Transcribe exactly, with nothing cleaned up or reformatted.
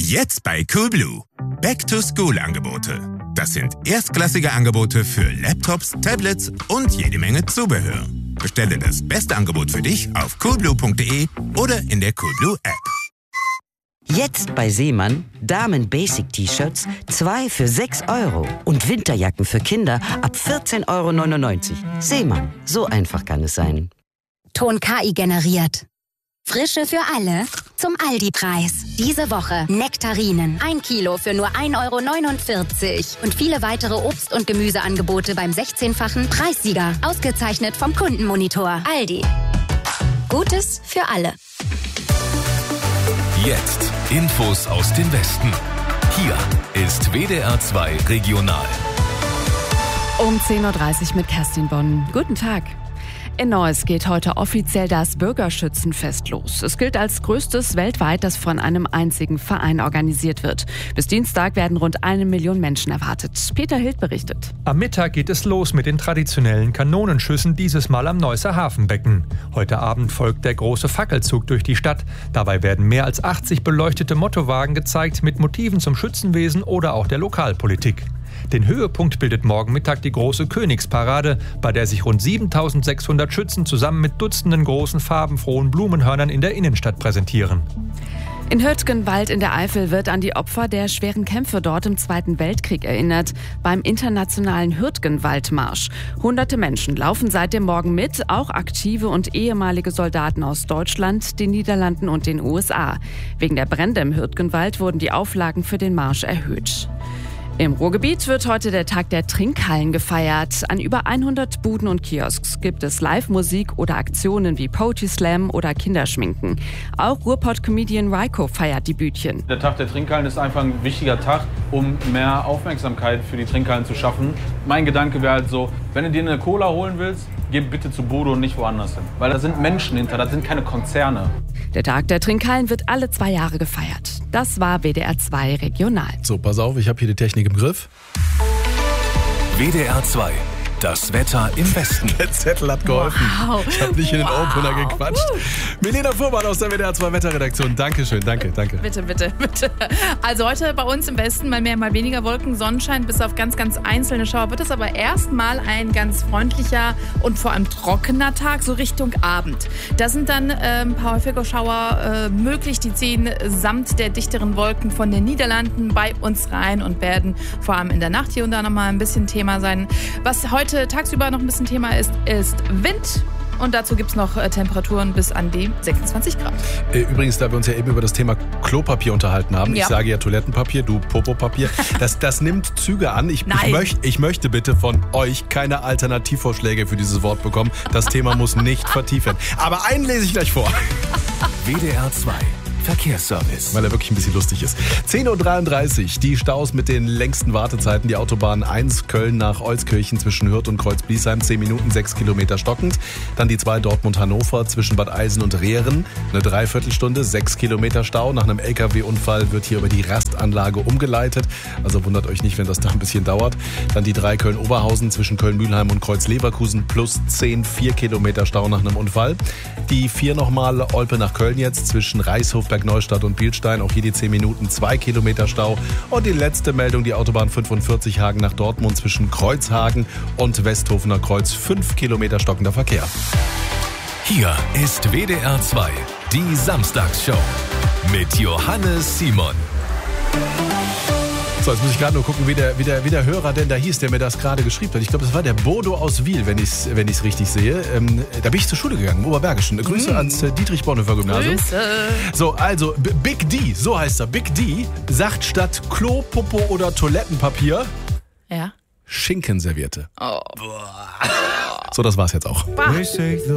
Jetzt bei Coolblue. Back-to-School-Angebote. Das sind erstklassige Angebote für Laptops, Tablets und jede Menge Zubehör. Bestelle das beste Angebot für dich auf coolblue punkt de oder in der Coolblue-App. Jetzt bei Seemann Damen-Basic-T-Shirts zwei für sechs Euro und Winterjacken für Kinder ab vierzehn Euro neunundneunzig. Seemann, so einfach kann es sein. Ton K I generiert. Frische für alle zum Aldi-Preis. Diese Woche Nektarinen. Ein Kilo für nur ein Euro neunundvierzig. Und viele weitere Obst- und Gemüseangebote beim sechzehnfachen Preissieger. Ausgezeichnet vom Kundenmonitor. Aldi. Gutes für alle. Jetzt Infos aus dem Westen. Hier ist W D R zwei Regional. Um zehn Uhr dreißig mit Kerstin Bonn. Guten Tag. In Neuss geht heute offiziell das Bürgerschützenfest los. Es gilt als größtes weltweit, das von einem einzigen Verein organisiert wird. Bis Dienstag werden rund eine Million Menschen erwartet. Peter Hild berichtet. Am Mittag geht es los mit den traditionellen Kanonenschüssen, dieses Mal am Neusser Hafenbecken. Heute Abend folgt der große Fackelzug durch die Stadt. Dabei werden mehr als achtzig beleuchtete Mottowagen gezeigt mit Motiven zum Schützenwesen oder auch der Lokalpolitik. Den Höhepunkt bildet morgen Mittag die große Königsparade, bei der sich rund siebentausendsechshundert Schützen zusammen mit Dutzenden großen farbenfrohen Blumenhörnern in der Innenstadt präsentieren. In Hürtgenwald in der Eifel wird an die Opfer der schweren Kämpfe dort im Zweiten Weltkrieg erinnert, beim internationalen Hürtgenwaldmarsch. Hunderte Menschen laufen seit dem Morgen mit, auch aktive und ehemalige Soldaten aus Deutschland, den Niederlanden und den U S A. Wegen der Brände im Hürtgenwald wurden die Auflagen für den Marsch erhöht. Im Ruhrgebiet wird heute der Tag der Trinkhallen gefeiert. An über hundert Buden und Kiosks gibt es Live-Musik oder Aktionen wie Poetry Slam oder Kinderschminken. Auch Ruhrpott-Comedian Reiko feiert die Bütchen. Der Tag der Trinkhallen ist einfach ein wichtiger Tag, um mehr Aufmerksamkeit für die Trinkhallen zu schaffen. Mein Gedanke wäre halt so, wenn du dir eine Cola holen willst, geh bitte zu Bodo und nicht woanders hin. Weil da sind Menschen hinter, das sind keine Konzerne. Der Tag der Trinkhallen wird alle zwei Jahre gefeiert. Das war W D R zwei Regional. So, pass auf, ich habe hier die Technik im Griff. W D R zwei. Das Wetter im Westen. Der Zettel hat geholfen. Wow. Ich habe nicht in den Wow. Opener gequatscht. Milena Fuhrmann aus der W D R zwei Wetterredaktion. Dankeschön, danke, danke. Bitte, bitte, bitte. Also heute bei uns im Westen mal mehr, mal weniger Wolken, Sonnenschein bis auf ganz, ganz einzelne Schauer. Wird es aber erstmal ein ganz freundlicher und vor allem trockener Tag, so Richtung Abend. Da sind dann äh, ein paar häufige Schauer äh, möglich. Die ziehen samt der dichteren Wolken von den Niederlanden bei uns rein und werden vor allem in der Nacht hier und da nochmal ein bisschen Thema sein. Was heute tagsüber noch ein bisschen Thema ist, ist Wind. Und dazu gibt es noch äh, Temperaturen bis an die sechsundzwanzig Grad. Übrigens, da wir uns ja eben über das Thema Klopapier unterhalten haben, Ja. ich sage ja Toilettenpapier, du Popopapier, das, das nimmt Züge an. Ich, ich, Nein. möcht, ich möchte bitte von euch keine Alternativvorschläge für dieses Wort bekommen. Das Thema muss nicht vertieft werden. Aber einen lese ich gleich vor. W D R zwei. Verkehrsservice. Weil er wirklich ein bisschen lustig ist. zehn Uhr dreiunddreißig, die Staus mit den längsten Wartezeiten. Die Autobahn eins Köln nach Euskirchen zwischen Hürth und Kreuz-Bliesheim, zehn Minuten, sechs Kilometer stockend. Dann die zwei Dortmund-Hannover zwischen Bad Eisen und Rehren, eine Dreiviertelstunde, sechs Kilometer Stau. Nach einem L K W-Unfall wird hier über die Rastanlage umgeleitet. Also wundert euch nicht, wenn das da ein bisschen dauert. Dann die drei Köln-Oberhausen zwischen Köln-Mühlheim und Kreuz-Leverkusen plus zehn, vier Kilometer Stau nach einem Unfall. Die vier nochmal Olpe nach Köln jetzt zwischen Reishofberg, Neustadt und Bilstein, auch hier die zehn Minuten, zwei Kilometer Stau. Und die letzte Meldung, die Autobahn fünfundvierzig Hagen nach Dortmund zwischen Kreuzhagen und Westhofener Kreuz, fünf Kilometer stockender Verkehr. Hier ist W D R zwei, die Samstagsshow mit Johannes Simon. So, jetzt muss ich gerade nur gucken, wie der, wie, der, wie der Hörer denn da hieß, der mir das gerade geschrieben hat. Ich glaube, das war der Bodo aus Wiel, wenn ich es wenn ich's richtig sehe. Ähm, da bin ich zur Schule gegangen, im Oberbergischen. Grüße mm. ans äh, Dietrich-Bonhoeffer-Gymnasium. Grüße. So, also, B- Big D, so heißt er. Big D sagt statt Klo, Popo oder Toilettenpapier Ja. Schinkenserviette. Oh. So, das war's jetzt auch. Bah.